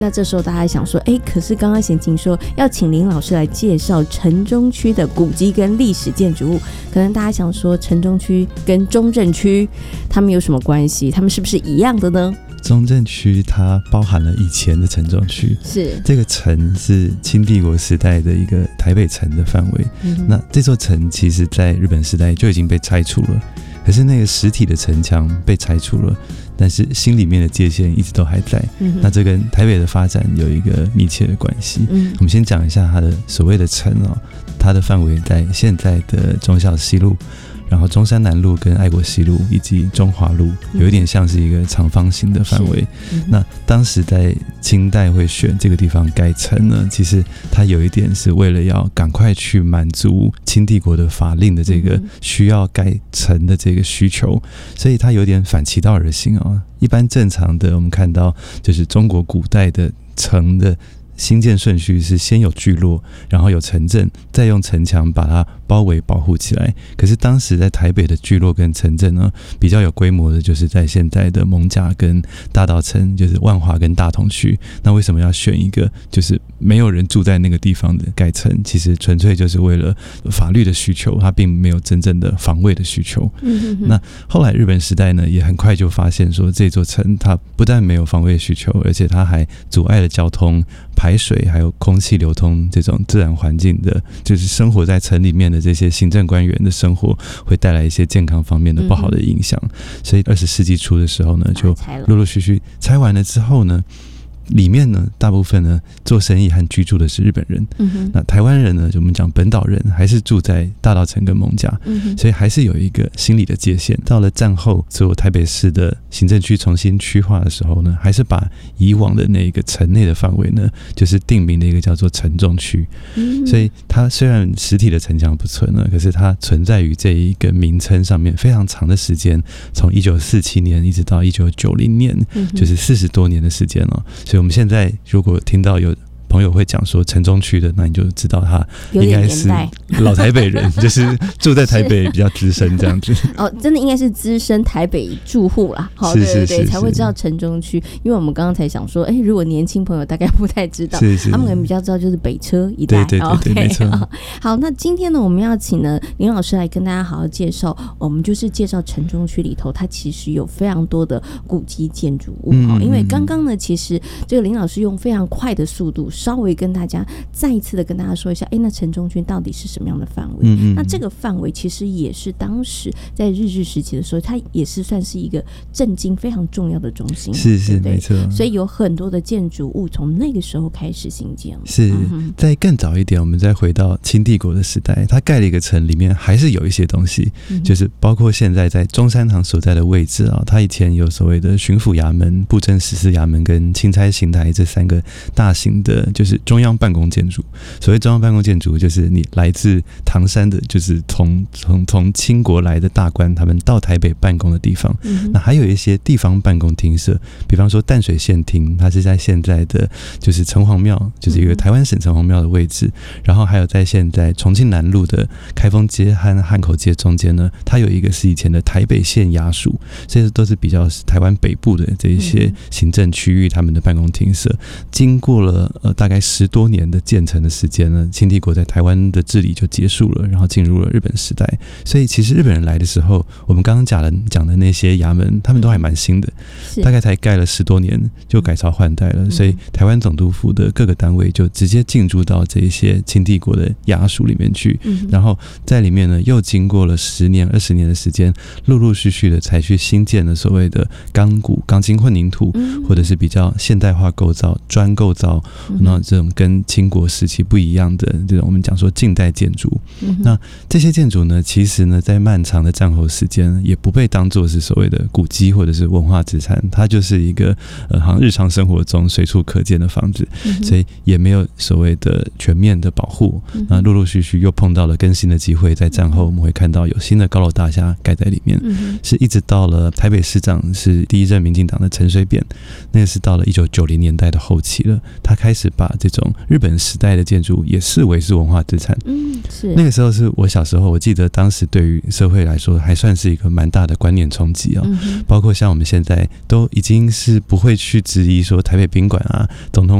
那这时候大家想说，可是刚刚贤琴说要请林老师来介绍城中区的古迹跟历史建筑物，可能大家想说城中区跟中正区他们有什么关系？他们是不是一样的呢？ 中正区它包含了以前的城中区， 是这个城是清帝国时代的一个台北城的范围。那这座城其实在日本时代就已经被拆除了，可是那个实体的城墙被拆除了，但是心里面的界限一直都还在。那这跟台北的发展有一个密切的关系。我们先讲一下它的所谓的城它的范围在现在的忠孝西路，然后中山南路跟爱国西路以及中华路，有一点像是一个长方形的范围。那当时在清代会选这个地方盖城呢，其实它有一点是为了要赶快去满足清帝国的法令的这个需要盖城的这个需求，所以它有点反其道而行一般正常的我们看到就是中国古代的城的兴建顺序是先有聚落，然后有城镇，再用城墙把它包围保护起来。可是当时在台北的聚落跟城镇呢，比较有规模的就是在现在的艋舺跟大稻埕，就是万华跟大同区。那为什么要选一个就是没有人住在那个地方的盖城？其实纯粹就是为了法律的需求，它并没有真正的防卫的需求。那后来日本时代呢，也很快就发现说，这座城它不但没有防卫需求，而且它还阻碍了交通、排水还有空气流通这种自然环境的，就是生活在城里面的这些行政官员的生活会带来一些健康方面的不好的影响。所以20世纪初的时候呢，就陆陆续续拆完了之后呢，里面呢大部分呢做生意和居住的是日本人。那台湾人呢，就我们讲本岛人还是住在大稻埕跟艋舺。所以还是有一个心理的界限。到了战后所有台北市的行政区重新区划的时候呢，还是把以往的那个城内的范围呢，就是定名的一个叫做城中区。所以它虽然实体的城墙不存了，可是它存在于这一个名称上面非常长的时间，从1947年一直到1990年，就是40多年的时间了。所以我们现在如果听到有朋友会讲说城中区的，那你就知道他应该是老台北人，就是住在台北比较资深这样子。 真的应该是资深台北住户啦。对，才会知道城中区。因为我们刚刚才想说，如果年轻朋友大概不太知道，他们可能比较知道就是北车一带。 对，没错。 好，那今天呢，我们要请呢林老师来跟大家好好介绍，我们就是介绍城中区里头，它其实有非常多的古迹建筑物。因为刚刚呢，其实这个林老师用非常快的速度，稍微跟大家再一次的跟大家说一下，那城中区到底是什么样的范围？那这个范围其实也是当时在日治时期的时候，它也是算是一个政经非常重要的中心。 是没错。 所以有很多的建筑物从那个时候开始兴建了。 是在更早一点，我们再回到清帝国的时代，它盖了一个城，里面还是有一些东西，就是包括现在在中山堂所在的位置它以前有所谓的巡抚衙门、布政使司衙门跟钦差刑台这3个大型的就是中央办公建筑。所谓中央办公建筑，就是你来自唐山的，就是从清国来的大官，他们到台北办公的地方。那还有一些地方办公厅舍，比方说淡水县厅，它是在现在的就是城隍庙，就是一个台湾省城隍庙的位置。然后还有在现在重庆南路的开封街和汉口街中间呢，它有一个是以前的台北县衙署，这些都是比较台湾北部的这一些行政区域他们的办公厅舍。经过了大概10多年的建成的时间呢，清帝国在台湾的治理就结束了，然后进入了日本时代。所以其实日本人来的时候，我们刚刚讲的那些衙门，他们都还蛮新的，大概才盖了10多年就改朝换代了。所以台湾总督府的各个单位就直接进驻到这一些清帝国的衙署里面去，然后在里面呢又经过了10年、20年的时间，陆陆续续的才去新建了所谓的钢筋混凝土，或者是比较现代化构造、砖构造，那这种跟清国时期不一样的这种我们讲说近代建筑。那这些建筑呢，其实呢在漫长的战后时间也不被当作是所谓的古迹或者是文化资产，它就是一个好像日常生活中随处可见的房子，所以也没有所谓的全面的保护。那陆陆续续又碰到了更新的机会，在战后我们会看到有新的高楼大厦盖在里面，是一直到了台北市长是第一任民进党的陈水扁，那个是到了1990年代的后期了，他开始把这种日本时代的建筑也视为是文化资产。 是那个时候是我小时候，我记得当时对于社会来说还算是一个蛮大的观念冲击哦。包括像我们现在都已经是不会去质疑说台北宾馆啊、总统